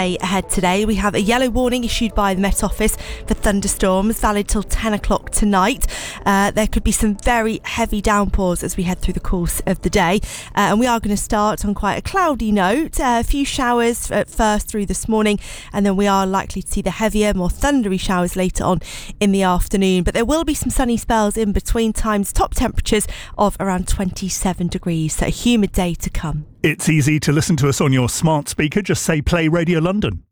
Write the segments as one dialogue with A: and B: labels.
A: Ahead today, we have a yellow warning issued by the Met Office for thunderstorms, valid till 10 o'clock tonight. There could be some very heavy downpours as we head through the course of the day. And we are going to start on quite a cloudy note. A few showers at first through this morning, and then we are likely to see the heavier, more thundery showers later on in the afternoon. But there will be some sunny spells in between times, top temperatures of around 27 degrees. So a humid day to come.
B: It's easy to listen to us on your smart speaker. Just say Play Radio London.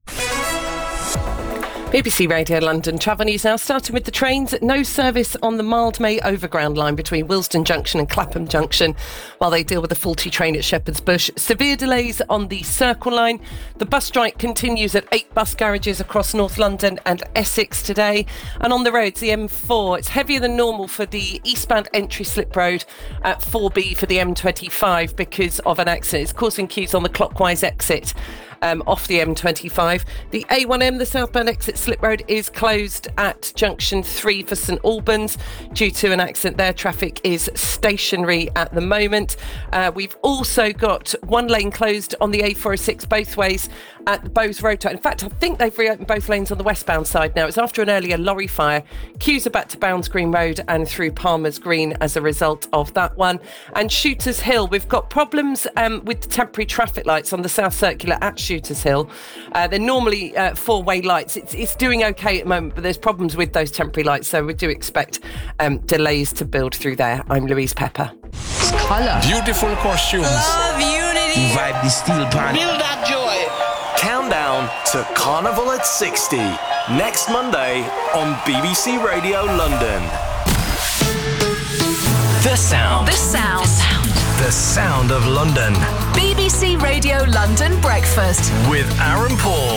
C: BBC Radio London travel news now, starting with the trains. No service on the Mildmay Overground line between Willesden Junction and Clapham Junction while they deal with a faulty train at Shepherd's Bush. Severe delays on the Circle line. The bus strike continues at 8 bus garages across North London and Essex today. And on the roads, the M4, it's heavier than normal for the eastbound entry slip road at 4B for the M25 because of an accident. It's causing queues on the clockwise exit off the M25. The A1M, the southbound exit slip road, is closed at junction 3 for St Albans due to an accident there. Traffic is stationary at the moment. We've also got one lane closed on the A406 both ways at the Bowes Road. In fact, I think they've reopened both lanes on the westbound side now. It's after an earlier lorry fire. Queues are back to Bounds Green Road and through Palmer's Green as a result of that one. And Shooters Hill, we've got problems with the temporary traffic lights on the South Circular at Shooters Hill. They're normally four-way lights. It's doing okay at the moment, but there's problems with those temporary lights, so we do expect delays to build through there. I'm Louise Pepper.
D: Colour. Beautiful costumes.
E: Love, unity.
D: Vibe the steel pan.
E: Build that joy.
F: Countdown to Carnival at 60. Next Monday on BBC Radio London. The sound.
G: The sound.
F: The sound of London.
G: BBC Radio London Breakfast.
F: With Aaron Paul.